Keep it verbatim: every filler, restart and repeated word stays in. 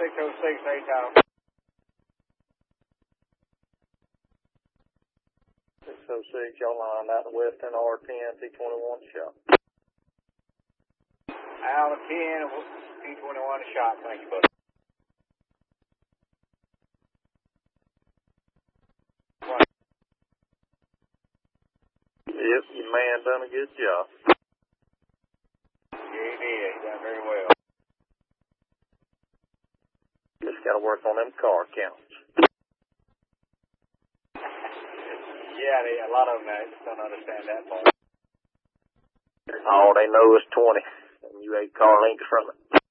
six oh six, eight times. six oh six, y'all line out the west end R ten, T twenty-one shot. Out of ten, T twenty-one shot. Thank you, buddy. Yep, your man done a good job. Yeah, he did. He done very well. Just got to work on them car counts. Yeah, they, a lot of them, I just don't understand that part. All they know is twenty, and you eight car lengths from it.